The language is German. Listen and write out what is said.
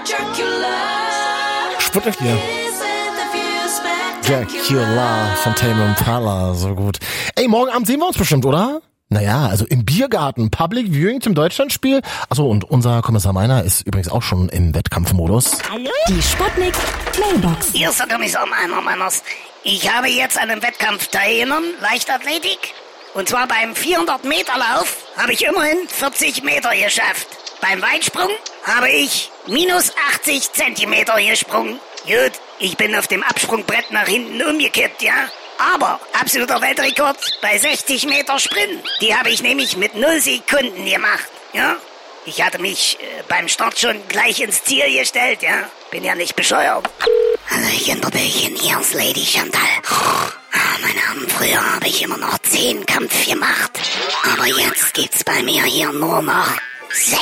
Sputnik hier. Dracula von Tame Impala, so gut. Ey, morgen Abend sehen wir uns bestimmt, oder? Naja, also im Biergarten, Public Viewing zum Deutschlandspiel. Achso, und unser Kommissar Meiner ist übrigens auch schon im Wettkampfmodus. Hallo? Die Sputnik Mailbox. Hier ist der Kommissar Meiners. Ich habe jetzt an einem Wettkampf teilgenommen, Leichtathletik. Und zwar beim 400-Meter-Lauf habe ich immerhin 40 Meter geschafft. Beim Weitsprung habe ich minus 80 Zentimeter gesprungen. Gut, ich bin auf dem Absprungbrett nach hinten umgekippt, ja. Aber absoluter Weltrekord bei 60 Meter Sprint. Die habe ich nämlich mit 0 Sekunden gemacht, ja. Ich hatte mich beim Start schon gleich ins Ziel gestellt, ja. Bin ja nicht bescheuert. Hallöchen, Bobelchen, hier ist Lady Chantal. Meine Herren, früher habe ich immer noch 10 Kampf gemacht. Aber jetzt gibt's bei mir hier nur noch 6.